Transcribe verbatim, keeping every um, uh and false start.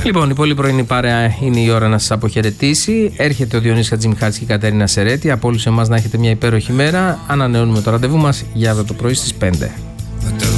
Λοιπόν, η πολύ πρωινή παρέα είναι η ώρα να σας αποχαιρετήσει. Έρχεται ο Διονύσης Χατζημιχάλης και η Κατερίνα Σερέτη. Από όλους εμάς να έχετε μια υπέροχη μέρα. Ανανεώνουμε το ραντεβού μας για αύριο το πρωί στις πέντε.